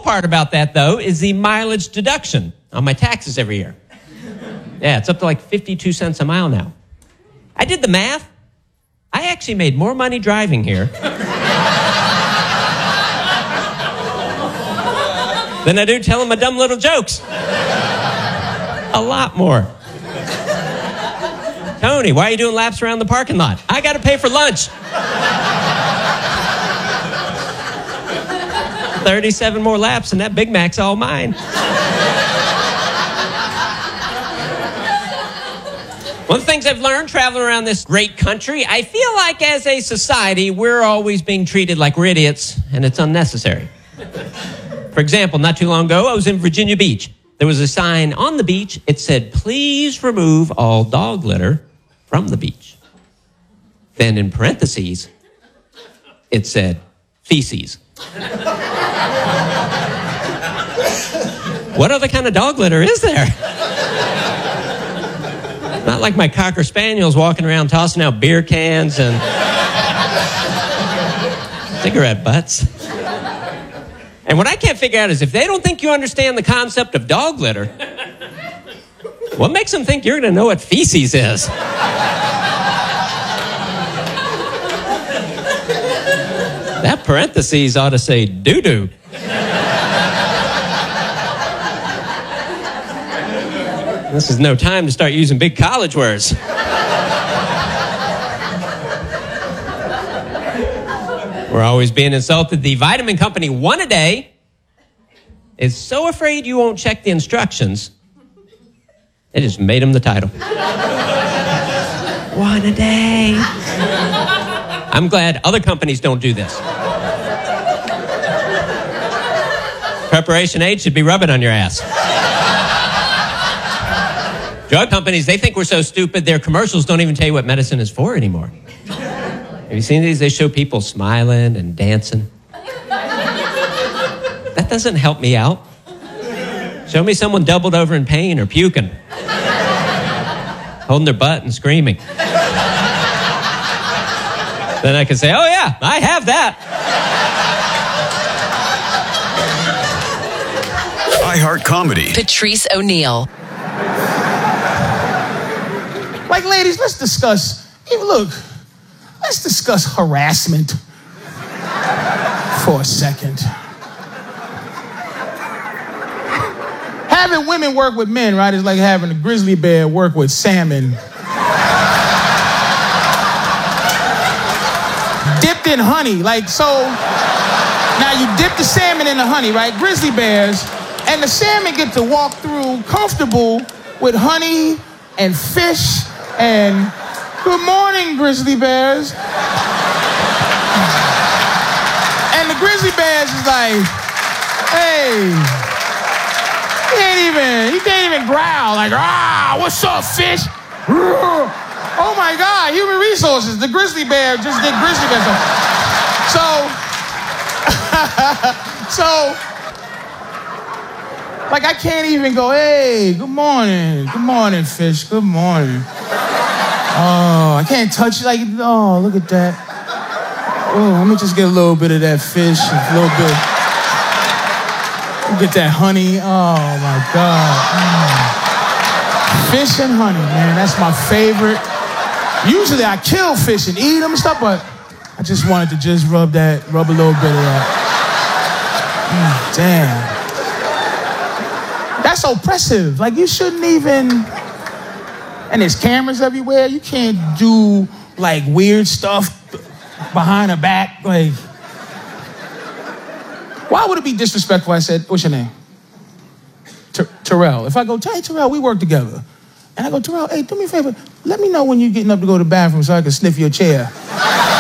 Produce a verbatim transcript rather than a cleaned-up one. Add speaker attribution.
Speaker 1: part about that, though, is the mileage deduction on my taxes every year. Yeah, it's up to like fifty-two cents a mile now. I did the math. I actually made more money driving here than I do telling my dumb little jokes. A lot more. Tony, why are you doing laps around the parking lot? I got to pay for lunch. thirty-seven more laps and that Big Mac's all mine. One of the things I've learned traveling around this great country, I feel like as a society, we're always being treated like we're idiots, and it's unnecessary. For example, not too long ago, I was in Virginia Beach. There was a sign on the beach. It said, please remove all dog litter from the beach. Then in parentheses, it said, feces. What other kind of dog litter is there? Not like my Cocker Spaniels walking around tossing out beer cans and cigarette butts. And what I can't figure out is if they don't think you understand the concept of dog litter, what makes them think you're going to know what feces is? That parentheses ought to say doo-doo. This is no time to start using big college words. We're always being insulted. The vitamin company One A Day is so afraid you won't check the instructions, they just made them the title. One a day. I'm glad other companies don't do this. Preparation Aid should be rubbing on your ass. Drug companies, they think we're so stupid, their commercials don't even tell you what medicine is for anymore. Have you seen these? They show people smiling and dancing. That doesn't help me out. Show me someone doubled over in pain or puking, holding their butt and screaming. Then I can say, oh yeah, I have that.
Speaker 2: iHeart Comedy.
Speaker 3: Patrice O'Neal.
Speaker 4: Like, ladies, let's discuss, even look, let's discuss harassment for a second. Having women work with men, right, is like having a grizzly bear work with salmon. Dipped in honey, like, so, now you dip the salmon in the honey, right? Grizzly bears, and the salmon get to walk through comfortable with honey and fish and good morning, grizzly bears. And the grizzly bears is like, hey, he ain't even, he can't even growl, like, ah, what's up, fish? Oh my God, human resources. The grizzly bear just did grizzly bear stuff. So, so, like I can't even go, hey, good morning, good morning, fish, good morning. Oh, I can't touch it, like, oh, look at that. Oh, let me just get a little bit of that fish, a little bit. Get that honey, oh my God. Mm. Fish and honey, man, that's my favorite. Usually I kill fish and eat them and stuff, but I just wanted to just rub that, rub a little bit of that. Mm, damn. That's oppressive. Like, you shouldn't even, and there's cameras everywhere. You can't do, like, weird stuff behind her back. Like, why would it be disrespectful? I said, what's your name? Ter- Terrell. If I go, hey, Terrell, we work together. And I go, Terrell, hey, do me a favor. Let me know when you're getting up to go to the bathroom so I can sniff your chair.